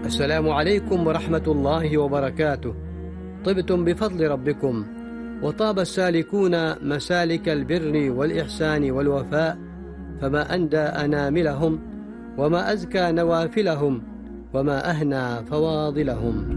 السلام عليكم ورحمة الله وبركاته. طبتم بفضل ربكم، وطاب السالكون مسالك البر والإحسان والوفاء، فما أندى أناملهم، وما أزكى نوافلهم، وما أهنى فواضلهم.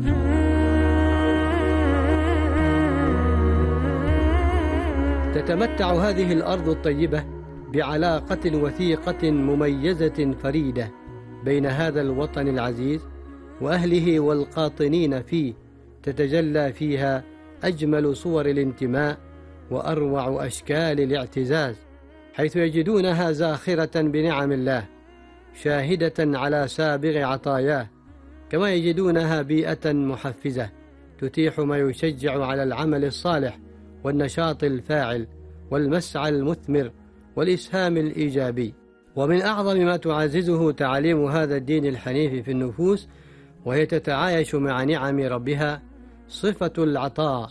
تتمتع هذه الأرض الطيبة بعلاقة وثيقة مميزة فريدة بين هذا الوطن العزيز وأهله والقاطنين فيه، تتجلى فيها أجمل صور الانتماء وأروع أشكال الاعتزاز، حيث يجدونها زاخرة بنعم الله، شاهدة على سابغ عطاياه، كما يجدونها بيئة محفزة تتيح ما يشجع على العمل الصالح والنشاط الفاعل والمسعى المثمر والإسهام الإيجابي. ومن أعظم ما تعززه تعاليم هذا الدين الحنيف في النفوس وهي تتعايش مع نعم ربها صفة العطاء،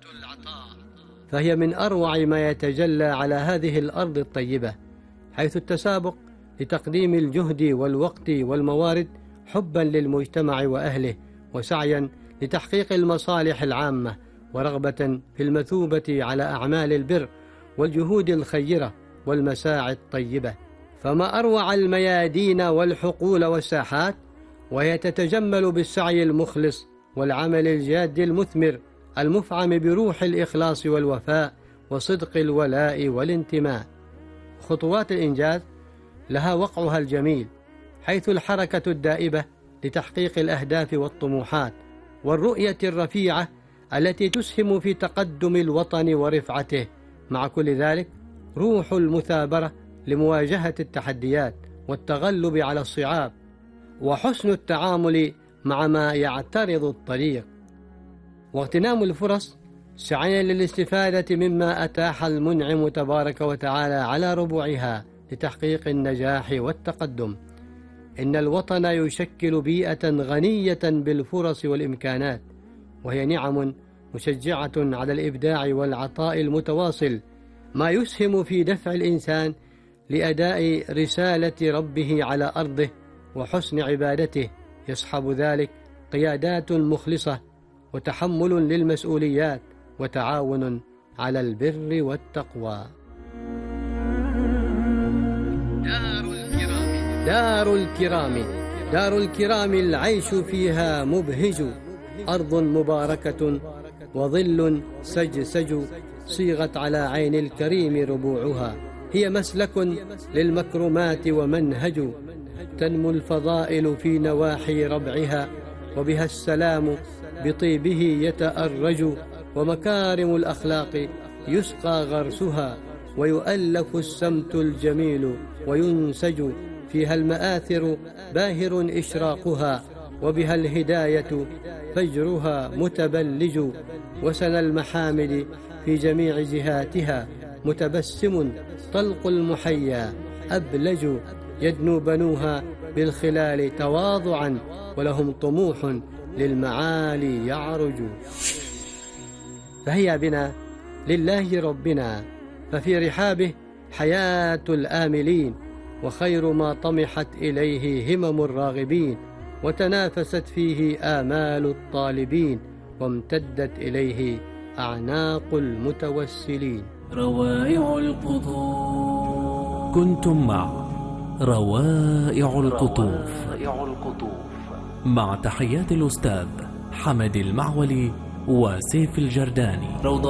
فهي من أروع ما يتجلى على هذه الأرض الطيبة، حيث التسابق لتقديم الجهد والوقت والموارد حبا للمجتمع وأهله، وسعيا لتحقيق المصالح العامة، ورغبة في المثوبة على أعمال البر والجهود الخيرة والمساعي الطيبة. فما أروع الميادين والحقول والساحات وهي تتجمل بالسعي المخلص والعمل الجاد المثمر المفعم بروح الإخلاص والوفاء وصدق الولاء والانتماء. خطوات الإنجاز لها وقعها الجميل، حيث الحركة الدائبة لتحقيق الأهداف والطموحات، والرؤية الرفيعة التي تسهم في تقدم الوطن ورفعته. مع كل ذلك روح المثابرة لمواجهة التحديات والتغلب على الصعاب، وحسن التعامل مع ما يعترض الطريق، واغتنام الفرص سعيا للاستفادة مما أتاح المنعم تبارك وتعالى على ربوعها لتحقيق النجاح والتقدم. إن الوطن يشكل بيئة غنية بالفرص والإمكانات، وهي نعم مشجعة على الإبداع والعطاء المتواصل، ما يسهم في دفع الإنسان لأداء رسالة ربه على أرضه وحسن عبادته، يصحب ذلك قيادات مخلصة وتحمل للمسؤوليات وتعاون على البر والتقوى. دار الكرام العيش فيها مبهج، أرض مباركة وظل سجسج، صيغت على عين الكريم ربوعها، هي مسلك للمكرمات ومنهج، تنمو الفضائل في نواحي ربعها، وبها السلام بطيبه يتأرج، ومكارم الأخلاق يسقى غرسها، ويؤلف السمت الجميل وينسج، فيها المآثر باهر إشراقها، وبها الهداية فجرها متبلج، وسن المحامد في جميع جهاتها متبسم، طلق المحيا أبلج، يدنو بنوها بالخلال تواضعا، ولهم طموح للمعالي يعرج. فهيا بنا لله ربنا، ففي رحابه حياة الآملين، وخير ما طمحت إليه همم الراغبين، وتنافست فيه آمال الطالبين، وامتدت إليه أعناق المتوسلين. روائع القطوف. كنتم مع روائع القطوف مع تحيات الأستاذ حمد المعولي وسيف الجرداني.